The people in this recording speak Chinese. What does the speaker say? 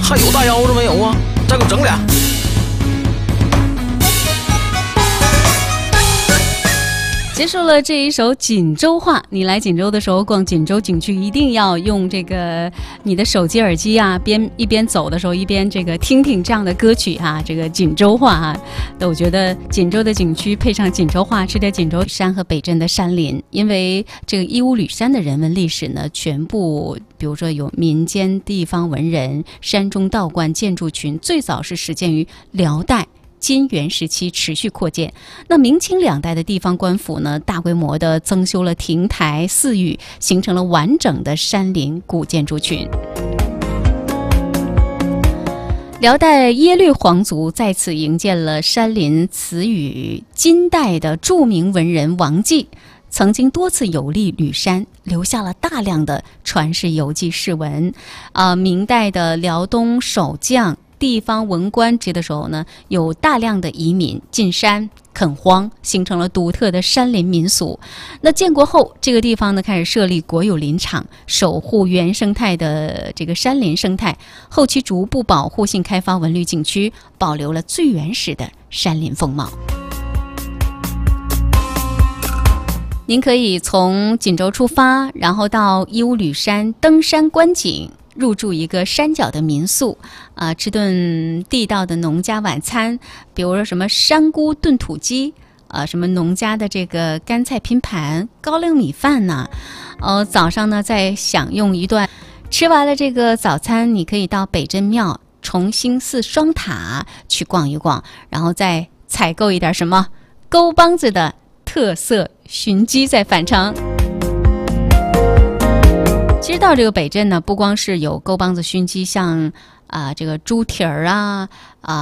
还有大腰子没有啊？再给我整俩。 结束了这一首锦州话，你来锦州的时候逛锦州景区，一定要用这个你的手机耳机啊，一边走的时候一边这个听听这样的歌曲啊，这个锦州话啊。我觉得锦州的景区配上锦州话，吃点锦州山和北镇的山林，因为这个义乌吕山的人文历史呢，全部比如说有民间地方文人、山中道观建筑群，最早是始建于辽代。金元时期持续扩建，那明清两代的地方官府呢，大规模的增修了亭台寺宇，形成了完整的山林古建筑群。辽代耶律皇族在此营建了山林祠宇，金代的著名文人王继曾经多次游历吕山，留下了大量的传世游记释文。明代的辽东守将地方文官职的时候呢，有大量的移民进山垦荒，形成了独特的山林民俗。那建国后，这个地方呢开始设立国有林场，守护原生态的这个山林生态。后期逐步保护性开发文旅景区，保留了最原始的山林风貌。您可以从锦州出发，然后到义乌吕山登山观景。入住一个山脚的民宿，吃顿地道的农家晚餐，比如说什么山菇炖土鸡，什么农家的这个干菜拼盘、高粱米饭呐，早上呢再享用一段。吃完了这个早餐，你可以到北镇庙、崇兴寺双塔去逛一逛，然后再采购一点什么沟帮子的特色熏鸡，再返程。其实到这个北镇呢，不光是有沟帮子熏鸡，像这个猪蹄儿啊